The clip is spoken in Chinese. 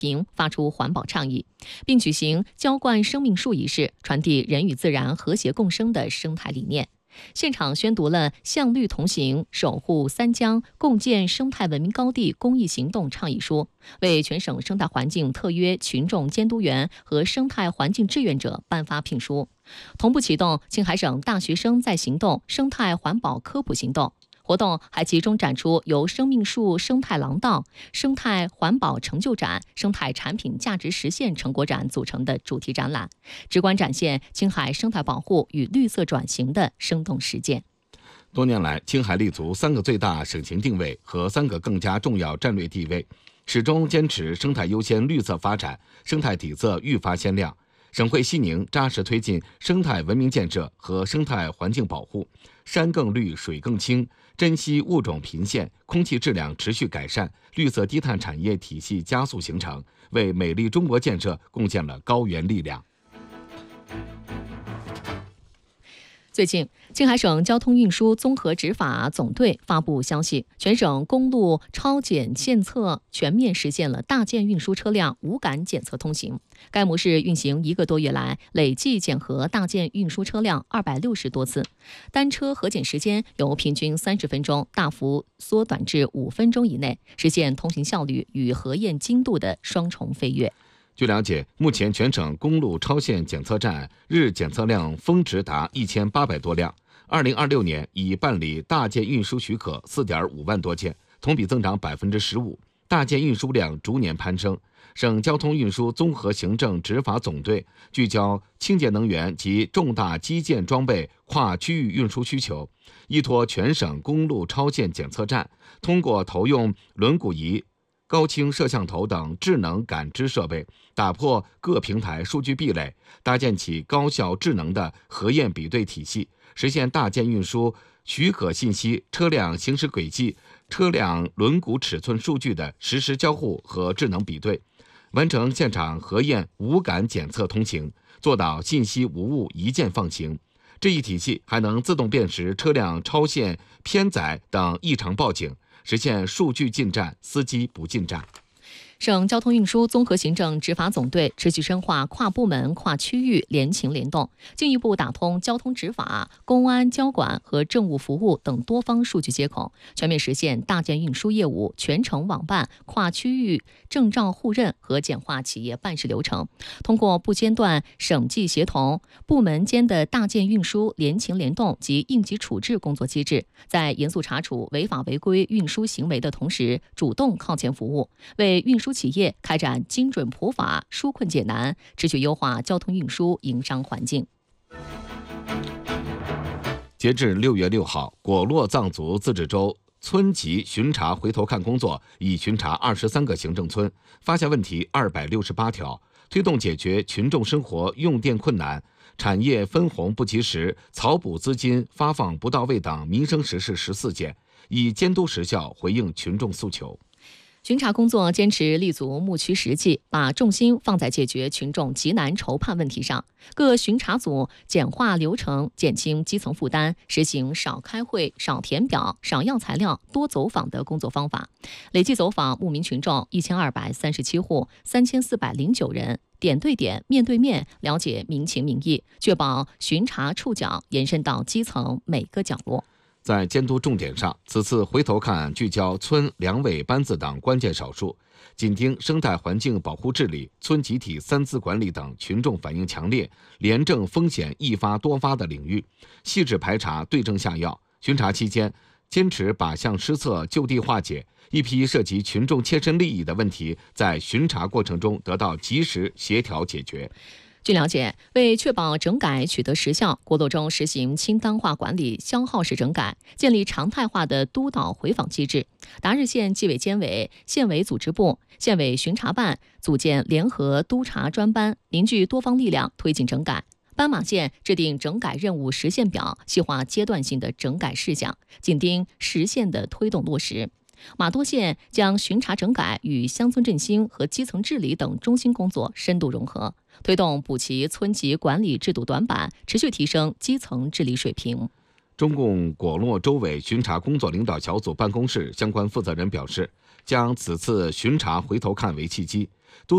发出环保倡议，并举行浇灌生命树仪式，传递人与自然和谐共生的生态理念。现场宣读了向绿同行、守护三江、共建生态文明高地公益行动倡议书，为全省生态环境特约群众监督员和生态环境志愿者颁发聘书，同步启动青海省大学生在行动生态环保科普行动。活动还集中展出由生命树生态廊道、生态环保成就展、生态产品价值实现成果展组成的主题展览，直观展现青海生态保护与绿色转型的生动实践。 多年来，青海立足3个最大省情定位和3个更加重要战略地位，始终坚持生态优先、绿色发展，生态底色愈发鲜亮。省会西宁扎实推进生态文明建设和生态环境保护，山更绿、水更清，珍稀物种频现，空气质量持续改善，绿色低碳产业体系加速形成，为美丽中国建设贡献了高原力量。 最近，青海省交通运输综合执法总队发布消息，全省公路超检检测全面实现了大件运输车辆无感检测通行。该模式运行1个多月来，累计检核大件运输车辆260多次，单车核检时间由平均30分钟大幅缩短至5分钟以内，实现通行效率与核验精度的双重飞跃。 据了解，目前全省公路超限检测站日检测量峰值达1800多辆。2026年已办理大件运输许可4.5万多件，同比增长15%，大件运输量逐年攀升。省交通运输综合行政执法总队聚焦清洁能源及重大基建装备跨区域运输需求，依托全省公路超限检测站，通过投用轮毂仪、高清摄像头等智能感知设备，打破各平台数据壁垒，搭建起高效智能的核验比对体系，实现大件运输许可信息、车辆行驶轨迹、车辆轮毂尺寸数据的实时交互和智能比对，完成现场核验无感检测通行，做到信息无误一键放行。这一体系还能自动辨识车辆超限、偏载等异常报警，实现数据进站，司机不进站。 省交通运输综合行政执法总队持续深化跨部门、跨区域联勤联动，进一步打通交通执法、公安交管和政务服务等多方数据接口，全面实现大件运输业务全程网办、跨区域证照互认和简化企业办事流程。通过不间断省际协同、部门间的大件运输联勤联动及应急处置工作机制，在严肃查处违法违规运输行为的同时，主动靠前服务，为运输企业开展精准普法、纾困解难，持续优化交通运输营商环境。 截至6月6号，果洛藏族自治州村级巡查回头看工作已巡查23个行政村，发现问题268条，推动解决群众生活用电困难、产业分红不及时、草补资金发放不到位等民生实事14件，以监督实效回应群众诉求。 巡查工作坚持立足牧区实际，把重心放在解决群众急难愁盼问题上。各巡查组简化流程，减轻基层负担，实行少开会、少填表、少要材料、多走访的工作方法。累计走访牧民群众1237户，3409人。点对点、面对面了解民情民意，确保巡查触角延伸到基层每个角落。 在监督重点上，此次回头看聚焦村两委班子等关键少数，紧盯生态环境保护治理、村集体3资管理等群众反映强烈、廉政风险易发多发的领域，细致排查、对症下药。巡查期间，坚持靶向施策，就地化解，一批涉及群众切身利益的问题，在巡查过程中得到及时协调解决。 据了解，为确保整改取得实效，果洛州实行清单化管理、消耗式整改，建立常态化的督导回访机制。达日县纪委监委、县委组织部、县委巡查办组建联合督查专班，凝聚多方力量推进整改。斑马县制定整改任务实现表，细化阶段性的整改事项，紧盯实现的推动落实。玛多县将巡查整改与乡村振兴和基层治理等中心工作深度融合，推动补齐村级管理制度短板，持续提升基层治理水平。 中共果洛州委巡查工作领导小组办公室相关负责人表示，将此次巡查回头看为契机，